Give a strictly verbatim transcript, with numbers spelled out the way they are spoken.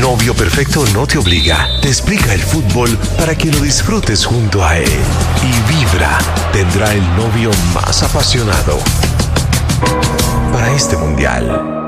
novio perfecto no te obliga, te explica el fútbol para que lo disfrutes junto a él. Y Vibra tendrá el novio más apasionado para este mundial.